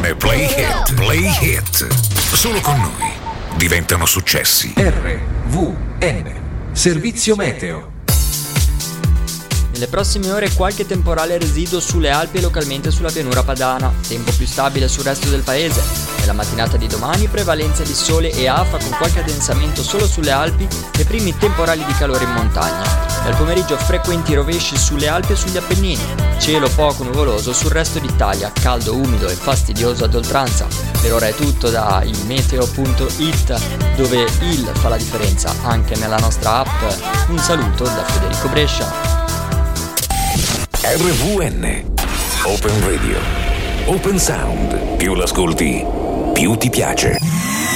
RVN Play Hit. Play Hit. Solo con noi diventano successi. RVN Servizio Meteo. Nelle prossime ore qualche temporale residuo sulle Alpi e localmente sulla pianura padana, tempo più stabile sul resto del paese. Nella mattinata di domani prevalenza di sole e afa con qualche addensamento solo sulle Alpi e primi temporali di calore in montagna. Dal pomeriggio frequenti rovesci sulle Alpi e sugli Appennini, cielo poco nuvoloso sul resto d'Italia, caldo, umido e fastidioso ad oltranza. Per ora è tutto da ilmeteo.it, dove il fa la differenza anche nella nostra app. Un saluto da Federico Brescia. RVN Open Radio. Open Sound. Più l'ascolti, più ti piace.